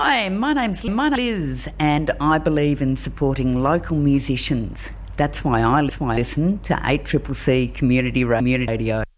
Hi, my name's Liz, and I believe in supporting local musicians. That's why I listen to 8CCC Community Radio.